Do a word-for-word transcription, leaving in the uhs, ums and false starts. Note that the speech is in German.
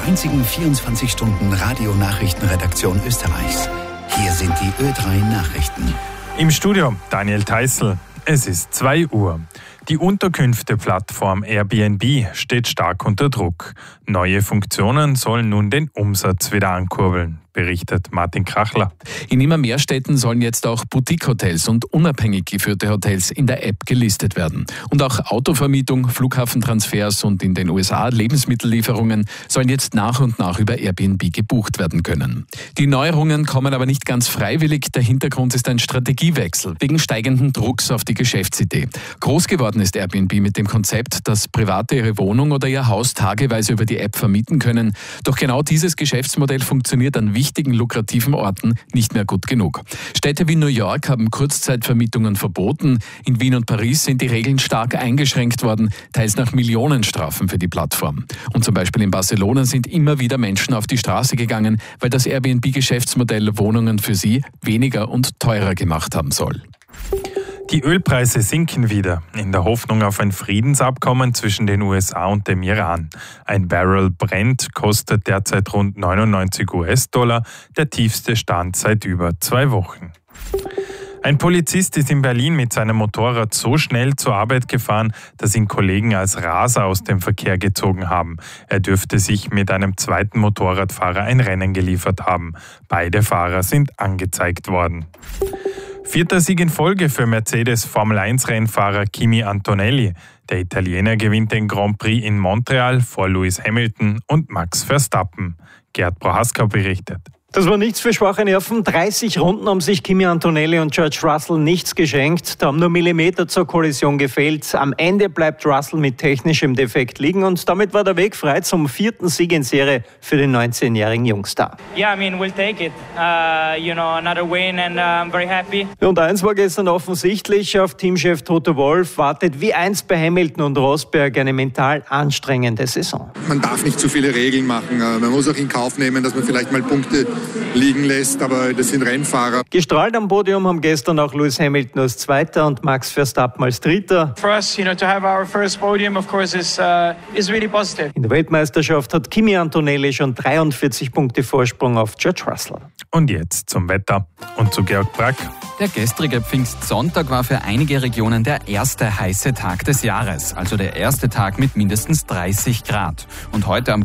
einzigen vierundzwanzig Stunden Radio-Nachrichtenredaktion Österreichs. Hier sind die Ö drei Nachrichten. Im Studio Daniel Theißl. Es ist zwei Uhr. Die Unterkünfteplattform Airbnb steht stark unter Druck. Neue Funktionen sollen nun den Umsatz wieder ankurbeln, berichtet Martin Krachler. In immer mehr Städten sollen jetzt auch Boutique-Hotels und unabhängig geführte Hotels in der App gelistet werden. Und auch Autovermietung, Flughafentransfers und in den U S A Lebensmittellieferungen sollen jetzt nach und nach über Airbnb gebucht werden können. Die Neuerungen kommen aber nicht ganz freiwillig. Der Hintergrund ist ein Strategiewechsel wegen steigenden Drucks auf die Geschäftsidee. Groß geworden ist Airbnb mit dem Konzept, dass Private ihre Wohnung oder ihr Haus tageweise über die App vermieten können. Doch genau dieses Geschäftsmodell funktioniert an wichtigen, lukrativen Orten nicht mehr gut genug. Städte wie New York haben Kurzzeitvermietungen verboten. In Wien und Paris sind die Regeln stark eingeschränkt worden, teils nach Millionenstrafen für die Plattform. Und zum Beispiel in Barcelona sind immer wieder Menschen auf die Straße gegangen, weil das Airbnb-Geschäftsmodell Wohnungen für sie weniger und teurer gemacht haben soll. Die Ölpreise sinken wieder, in der Hoffnung auf ein Friedensabkommen zwischen den U S A und dem Iran. Ein Barrel Brent kostet derzeit rund neunundneunzig US-Dollar, der tiefste Stand seit über zwei Wochen. Ein Polizist ist in Berlin mit seinem Motorrad so schnell zur Arbeit gefahren, dass ihn Kollegen als Raser aus dem Verkehr gezogen haben. Er dürfte sich mit einem zweiten Motorradfahrer ein Rennen geliefert haben. Beide Fahrer sind angezeigt worden. Vierter Sieg in Folge für Mercedes Formel eins Rennfahrer Kimi Antonelli. Der Italiener gewinnt den Grand Prix in Montreal vor Lewis Hamilton und Max Verstappen. Gerd Prohaska berichtet. Das war nichts für schwache Nerven. dreißig Runden haben sich Kimi Antonelli und George Russell nichts geschenkt. Da haben nur Millimeter zur Kollision gefehlt. Am Ende bleibt Russell mit technischem Defekt liegen und damit war der Weg frei zum vierten Sieg in Serie für den neunzehnjährigen Jungstar. Yeah, I mean, we'll take it. Uh, you know, another win and uh, I'm very happy. Und eins war gestern offensichtlich, auf Teamchef Toto Wolff wartet wie einst bei Hamilton und Rosberg eine mental anstrengende Saison. Man darf nicht zu viele Regeln machen. Man muss auch in Kauf nehmen, dass man vielleicht mal Punkte liegen lässt, aber das sind Rennfahrer. Gestrahlt am Podium haben gestern auch Lewis Hamilton als Zweiter und Max Verstappen als Dritter. For us, you know, to have our first podium, of course, is uh, is really positive. In der Weltmeisterschaft hat Kimi Antonelli schon dreiundvierzig Punkte Vorsprung auf George Russell. Und jetzt zum Wetter und zu Georg Brack. Der gestrige Pfingstsonntag war für einige Regionen der erste heiße Tag des Jahres, also der erste Tag mit mindestens dreißig Grad. Und heute am